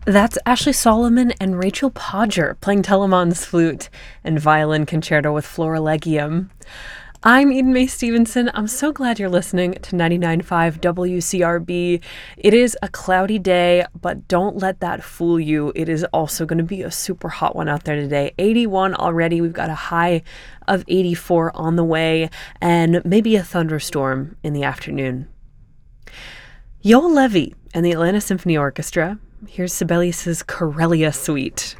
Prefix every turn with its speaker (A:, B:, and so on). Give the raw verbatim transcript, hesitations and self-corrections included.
A: That's Ashley Solomon and Rachel Podger playing Telemann's flute and violin concerto with Florilegium. I'm Eden Mae Stevenson. I'm so glad you're listening to ninety-nine point five W C R B. It is a cloudy day, but don't let that fool you. It is also going to be a super hot one out there today. eighty-one already. We've got a high of eighty-four on the way, and maybe a thunderstorm in the afternoon. Yoel Levy and the Atlanta Symphony Orchestra. Here's Sibelius's Corellia Suite.